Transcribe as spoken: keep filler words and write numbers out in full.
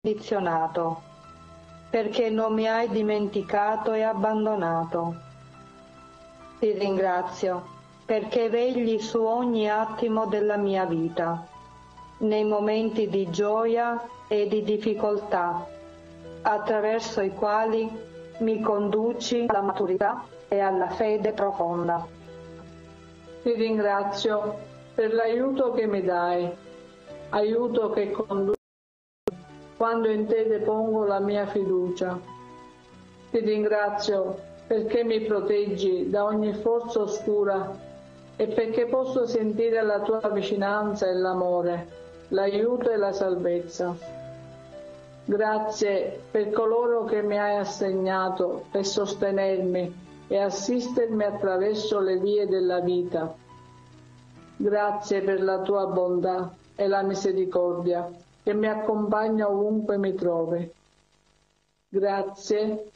condizionato, perché non mi hai dimenticato e abbandonato. Ti ringrazio perché vegli su ogni attimo della mia vita, nei momenti di gioia e di difficoltà, attraverso i quali mi conduci alla maturità e alla fede profonda. Ti ringrazio per l'aiuto che mi dai, aiuto che conduce quando in te depongo la mia fiducia. Ti ringrazio perché mi proteggi da ogni forza oscura e perché posso sentire la tua vicinanza e l'amore, l'aiuto e la salvezza. Grazie per coloro che mi hai assegnato per sostenermi e assistermi attraverso le vie della vita. Grazie per la tua bontà e la misericordia che mi accompagna ovunque mi trovi. Grazie